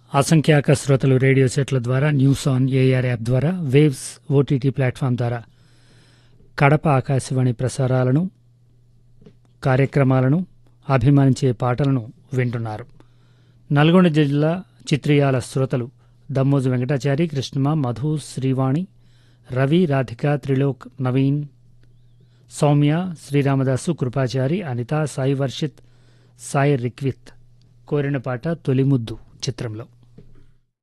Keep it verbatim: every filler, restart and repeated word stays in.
అసంఖ్యాక శ్రోతలు రేడియో సెట్ల ద్వారా, న్యూస్ ఆన్ ఏఆర్ యాప్ ద్వారా, వేవ్స్ ఓటీటీ ప్లాట్ఫామ్ ద్వారా కడప ఆకాశవాణి ప్రసారాలను, కార్యక్రమాలను, అభిమానించే పాటలను వింటున్నారు. నల్గొండ జిల్లా చిత్రియాల శ్రోతలు దమ్మోజు వెంకటాచారి, కృష్ణమ, మధు, శ్రీవాణి, రవి, రాధిక, త్రిలోక్, నవీన్, సౌమ్య, శ్రీరామదాసు, కృపాచారి, అనిత, సాయి వర్షిత్, సాయి రిక్విత్ కోరిన పాట తొలిముద్దు చిత్రంలో.